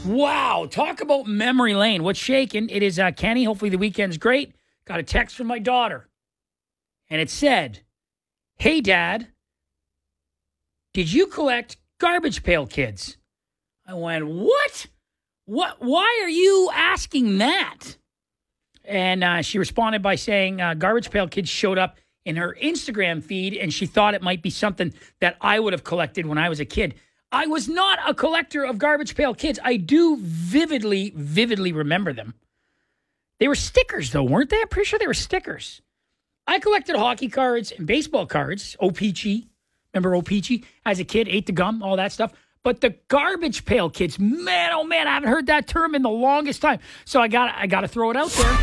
Wow, talk about memory lane. What's shaking? It is Kenny. Hopefully the weekend's great. Got a text from my daughter, and it said, "Hey, Dad, did you collect Garbage Pail Kids?" I went, "What? What? Why are you asking that?" And she responded by saying Garbage Pail Kids showed up in her Instagram feed, and she thought it might be something that I would have collected when I was a kid. I was not a collector of Garbage Pail Kids. I do vividly remember them. They were stickers, though, weren't they? I'm pretty sure they were stickers. I collected hockey cards and baseball cards. O-Pee-Chee. Remember O-Pee-Chee? As a kid, ate the gum, all that stuff. But the Garbage Pail Kids, man, oh man, I haven't heard that term in the longest time. So I got to throw it out there.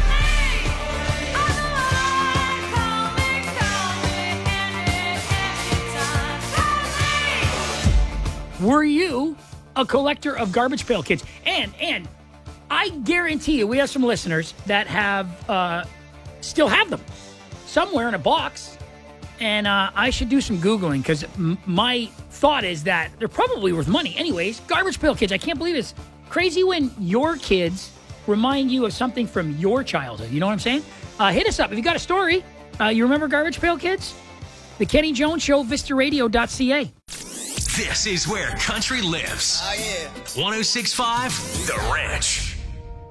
Were you a collector of Garbage Pail Kids? And I guarantee you, we have some listeners that have still have them somewhere in a box. And I should do some Googling because my thought is that they're probably worth money. Anyways, Garbage Pail Kids, I can't believe it's crazy when your kids remind you of something from your childhood. You know what I'm saying? Hit us up. If you got a story, you remember Garbage Pail Kids? The Kenny Jones Show, vistaradio.ca. This is where country lives. Oh, yeah. 106.5 The Ranch.